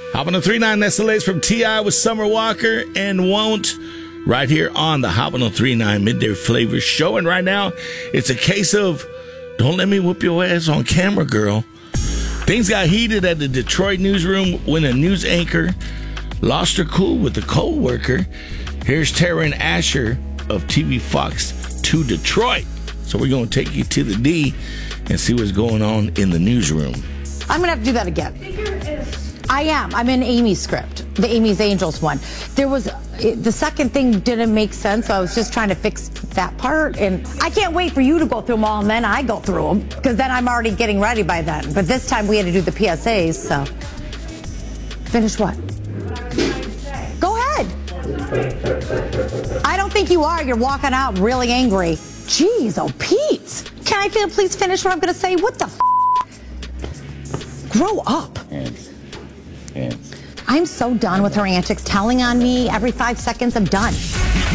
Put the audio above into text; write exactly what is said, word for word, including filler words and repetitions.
Hop on the three nine, that's the latest from T I with Summer Walker and Won't, right here on the Hop on the three nine Midday Flavor Show. And right now, it's a case of don't let me whoop your ass on camera, girl. Things got heated at the Detroit newsroom when a news anchor lost her cool with a co-worker. Here's Taryn Asher of T V Fox to Detroit. So we're going to take you to the D and see what's going on in the newsroom. I'm going to have to do that again. I am. I'm in Amy's script, the Amy's Angels one. There was, it, the second thing didn't make sense, so I was just trying to fix that part. And I can't wait for you to go through them all, and then I go through them, because then I'm already getting ready by then. But this time we had to do the P S As, so. Finish what? Go ahead. I don't think you are. You're walking out really angry. Jeez, oh, Pete. Can I feel, please finish what I'm going to say? What the f***? Grow up. Hands. Hands. I'm so done with her antics, telling on me every five seconds. I'm done.